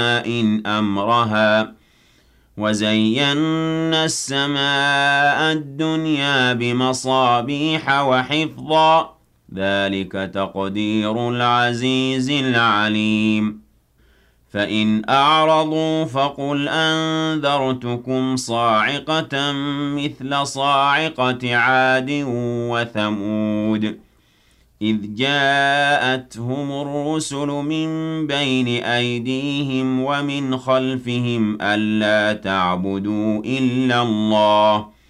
إن أمرها وزينا السماء الدنيا بمصابيح وحفظا ذلك تقدير العزيز العليم فإن أعرضوا فقل أنذرتكم صاعقة مثل صاعقة عاد وثمود إذ جاءتهم الرسل من بين أيديهم ومن خلفهم ألا تعبدوا إلا الله